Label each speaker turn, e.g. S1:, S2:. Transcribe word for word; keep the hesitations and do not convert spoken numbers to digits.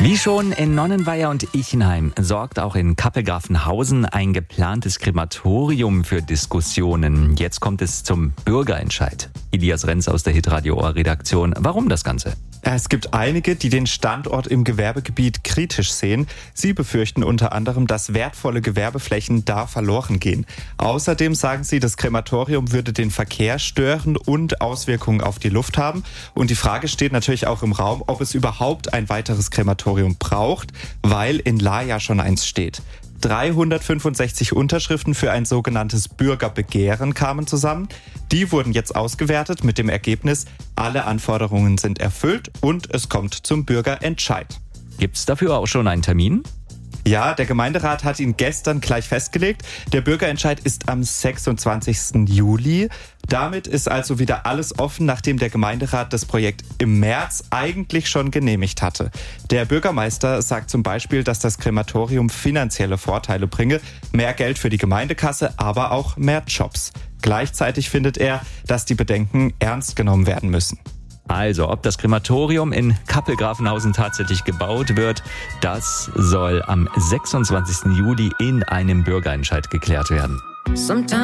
S1: Wie schon in Nonnenweiher und Ichenheim sorgt auch in Kappelgrafenhausen ein geplantes Krematorium für Diskussionen. Jetzt kommt es zum Bürgerentscheid. Elias Renz aus der Hitradio Ohr Redaktion. Warum das Ganze?
S2: Es gibt einige, die den Standort im Gewerbegebiet kritisch sehen. Sie befürchten unter anderem, dass wertvolle Gewerbeflächen da verloren gehen. Außerdem sagen sie, das Krematorium würde den Verkehr stören und Auswirkungen auf die Luft haben. Und die Frage steht natürlich auch im Raum, ob es überhaupt ein weiteres Krematorium braucht, weil in Lahr ja schon eins steht. dreihundertfünfundsechzig Unterschriften für ein sogenanntes Bürgerbegehren kamen zusammen. Die wurden jetzt ausgewertet mit dem Ergebnis, alle Anforderungen sind erfüllt und es kommt zum Bürgerentscheid.
S1: Gibt's dafür auch schon einen Termin?
S2: Ja, der Gemeinderat hat ihn gestern gleich festgelegt. Der Bürgerentscheid ist am sechsundzwanzigsten Juli. Damit ist also wieder alles offen, nachdem der Gemeinderat das Projekt im März eigentlich schon genehmigt hatte. Der Bürgermeister sagt zum Beispiel, dass das Krematorium finanzielle Vorteile bringe, mehr Geld für die Gemeindekasse, aber auch mehr Jobs. Gleichzeitig findet er, dass die Bedenken ernst genommen werden müssen.
S1: Also, ob das Krematorium in Kappelgrafenhausen tatsächlich gebaut wird, das soll am sechsundzwanzigsten Juli in einem Bürgerentscheid geklärt werden.